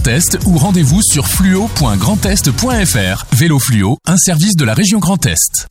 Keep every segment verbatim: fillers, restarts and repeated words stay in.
Grand Est ou rendez-vous sur fluo point grandest point fr. Vélo Fluo, un service de la région Grand Est.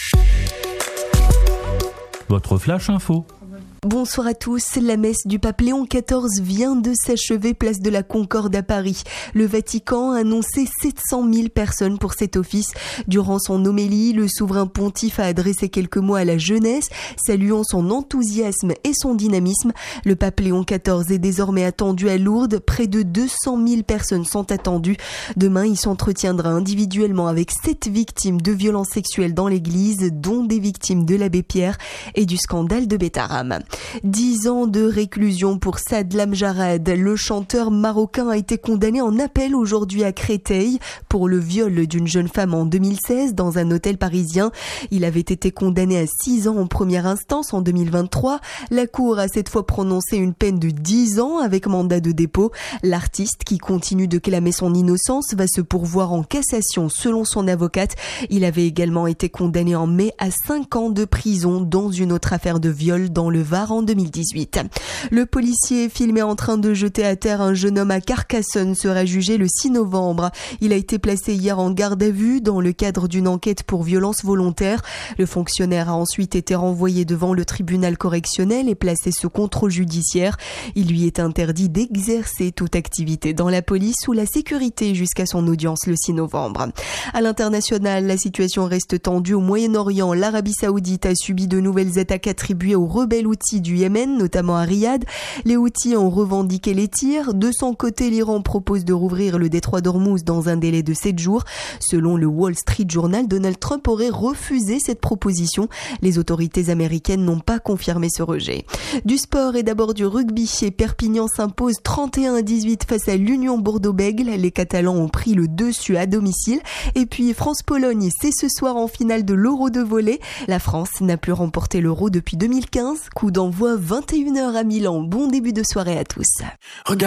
Votre flash info. Bonsoir à tous. La messe du pape Léon quatorze vient de s'achever place de la Concorde à Paris. Le Vatican a annoncé sept cent mille personnes pour cet office. Durant son homélie, le souverain pontife a adressé quelques mots à la jeunesse, saluant son enthousiasme et son dynamisme. Le pape Léon quatorze est désormais attendu à Lourdes. Près de deux cent mille personnes sont attendues. Demain, il s'entretiendra individuellement avec sept victimes de violences sexuelles dans l'église, dont des victimes de l'abbé Pierre et du scandale de Betaram. Dix ans de réclusion pour Saad Lamjarad. Le chanteur marocain a été condamné en appel aujourd'hui à Créteil pour le viol d'une jeune femme en deux mille seize dans un hôtel parisien. Il avait été condamné à six ans en première instance en deux mille vingt-trois. La cour a cette fois prononcé une peine de dix ans avec mandat de dépôt. L'artiste, qui continue de clamer son innocence, va se pourvoir en cassation selon son avocate. Il avait également été condamné en mai à cinq ans de prison dans une autre affaire de viol dans le Var en deux mille dix-huit. Le policier filmé en train de jeter à terre un jeune homme à Carcassonne sera jugé le six novembre. Il a été placé hier en garde à vue dans le cadre d'une enquête pour violence volontaire. Le fonctionnaire a ensuite été renvoyé devant le tribunal correctionnel et placé sous contrôle judiciaire. Il lui est interdit d'exercer toute activité dans la police ou la sécurité jusqu'à son audience le six novembre. À l'international, la situation reste tendue au Moyen-Orient. L'Arabie Saoudite a subi de nouvelles attaques attribuées aux rebelles Houthis du Yémen, notamment à Riyad. Les Houthis ont revendiqué les tirs. De son côté, l'Iran propose de rouvrir le détroit d'Ormuz dans un délai de sept jours. Selon le Wall Street Journal, Donald Trump aurait refusé cette proposition. Les autorités américaines n'ont pas confirmé ce rejet. Du sport et d'abord du rugby. Et Perpignan s'impose trente et un à dix-huit face à l'Union Bordeaux-Bègles. Les Catalans ont pris le dessus à domicile. Et puis France-Pologne, c'est ce soir en finale de l'Euro de volley. La France n'a plus remporté l'Euro depuis deux mille quinze. Coup d'envoi vingt et une heures à Milan. Bon début de soirée à tous. Regarde.